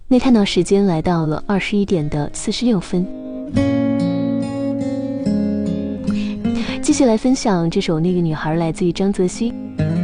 内探讨时间来到了21:46。继续来分享这首《那个女孩》，来自于张泽熙。